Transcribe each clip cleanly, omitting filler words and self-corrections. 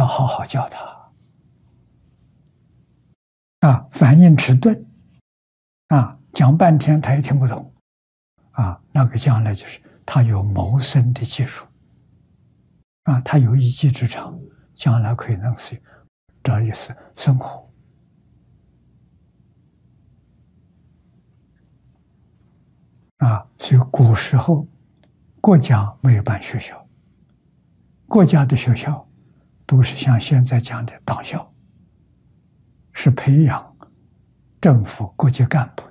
要好好教他。反应迟钝，讲半天他也听不懂，那个将来就是他有谋生的技术，他有一技之长，将来可以弄死，这也是生活。所以古时候国家没有办学校，国家的学校都是像现在讲的党校，是培养政府各级干部。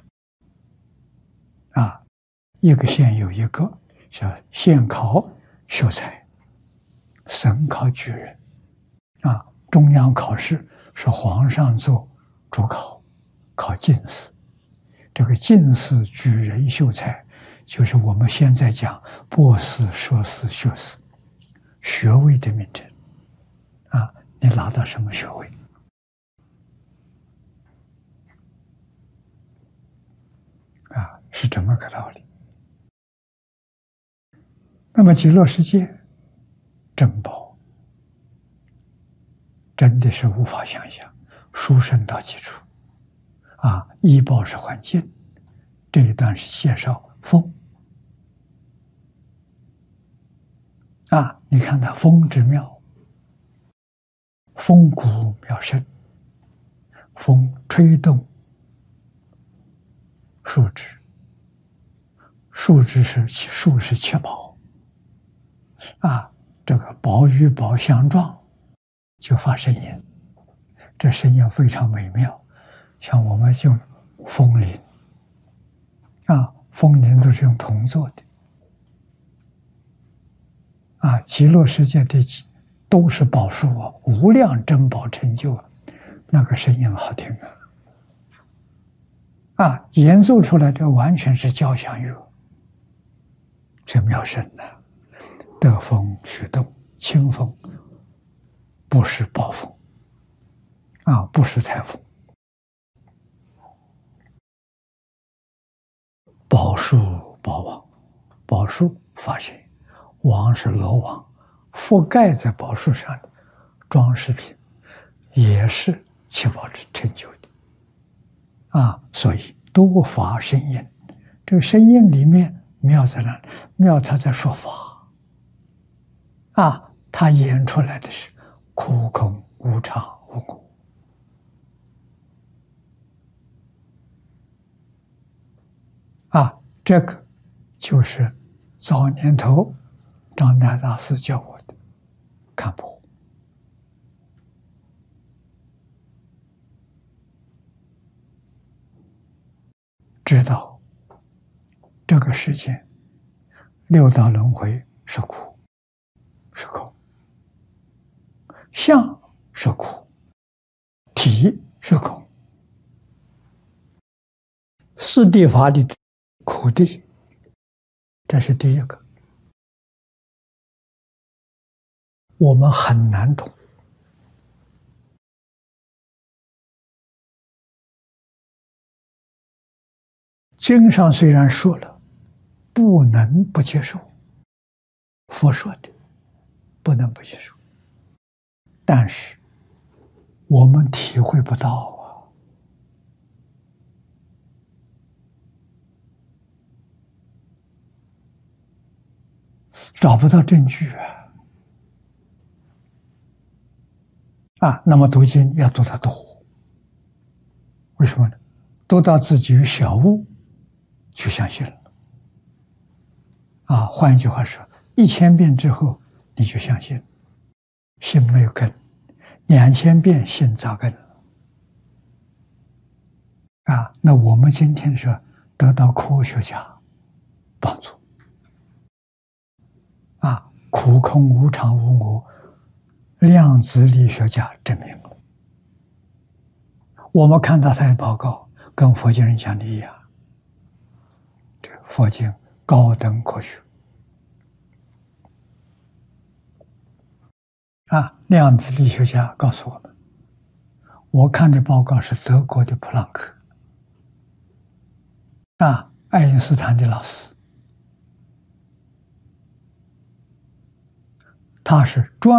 一个县有一个叫县考秀才，省考举人，中央考试是皇上做主考，考进士。这个进士、举人、秀才，就是我们现在讲博士、硕士、学士学位的名称。你拿到什么学位？是这么个道理。那么极乐世界珍宝真的是无法想象，殊胜到极处。医报是环境，这一段是介绍风。你看它风之妙，风骨妙胜，风吹动树枝，树是七宝，这个宝与宝相撞，就发声音，这声音非常美妙。像我们用风铃，风铃都是用铜做的，极乐世界的都是宝树无量珍宝成就，那个声音好听演奏出来的完全是交响乐，这妙声得风许动，清风，不是暴风，不是台风。宝树宝王，宝树发现王是罗网，覆盖在宝树上的装饰品也是七宝之成就的所以多法声音，这个声音里面妙在哪里？妙他在说法他演出来的是苦空无常无我。这个就是早年头张大大师教我的看破。知道这个世界六道轮回是苦是空，相是苦，体是空，四谛法里的苦谛，这是第一个，我们很难懂。经上虽然说了，不能不接受，佛说的不能不接受，但是我们体会不到找不到证据那么读经要读得多，为什么呢？读到自己有小悟就相信了换一句话说，1000遍之后你就相信，心没有根，2000遍心扎根那我们今天说得到科学家帮助苦空无常无我，量子力学家证明了。我们看到他的报告跟佛经人讲的一样，这佛经高等科学量子力学家告诉我们，我看的报告是德国的普朗克爱因斯坦的老师，他是专